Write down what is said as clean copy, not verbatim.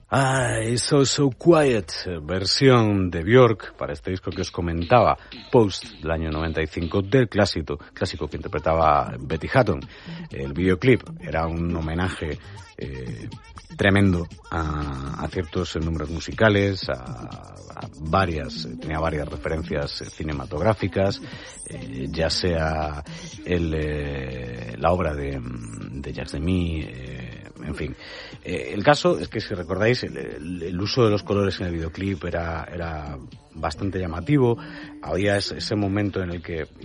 So Quiet, versión de Björk para este disco que os comentaba, Post, del año 95, del clásico que interpretaba Betty Hutton. El videoclip era un homenaje tremendo a ciertos números musicales, tenía varias referencias cinematográficas, ya sea la obra de Jacques Demy, en fin. El caso es que, si recordáis, el uso de los colores en el videoclip era bastante llamativo. Había ese momento en el que